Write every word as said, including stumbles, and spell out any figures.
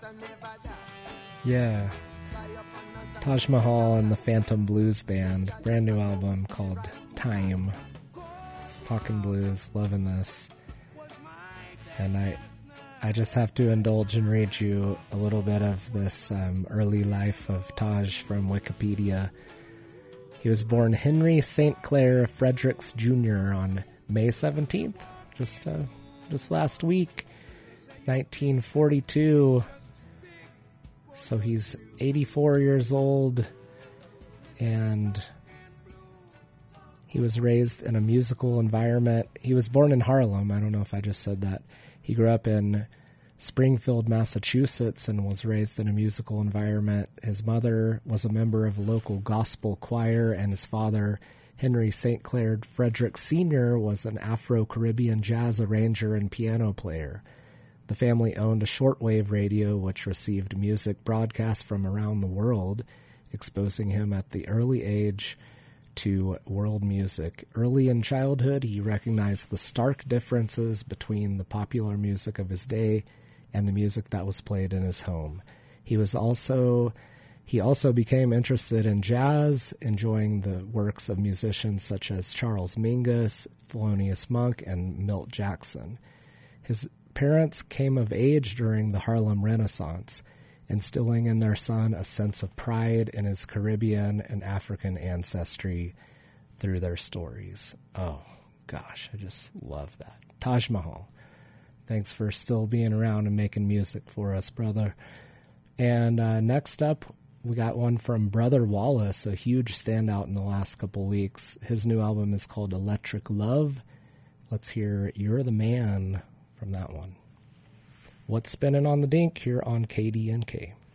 Yeah. Taj Mahal and the Phantom Blues Band, brand new album called Time. It's talking blues, loving this. And I I just have to indulge and read you a little bit of this um, early life of Taj from Wikipedia. He was born Henry Saint Clair Fredericks Junior on May seventeenth, just uh, just last week, nineteen forty-two. So he's eighty-four years old, and he was raised in a musical environment. He was born in Harlem. I don't know if I just said that. He grew up in Springfield, Massachusetts, and was raised in a musical environment. His mother was a member of a local gospel choir, and his father, Henry Saint Clair Frederick Senior, was an Afro-Caribbean jazz arranger and piano player. The family owned a shortwave radio which received music broadcasts from around the world, exposing him at the early age to world music. Early in childhood, he recognized the stark differences between the popular music of his day and the music that was played in his home. He was also he also became interested in jazz, enjoying the works of musicians such as Charles Mingus, Thelonious Monk, and Milt Jackson. His parents came of age during the Harlem Renaissance, instilling in their son a sense of pride in his Caribbean and African ancestry through their stories. Oh, gosh, I just love that. Taj Mahal, thanks for still being around and making music for us, brother. And uh, next up, we got one from Brother Wallace, a huge standout in the last couple weeks. His new album is called Electric Love. Let's hear You're the Man from that one. What's spinning on the dink here on K D N K?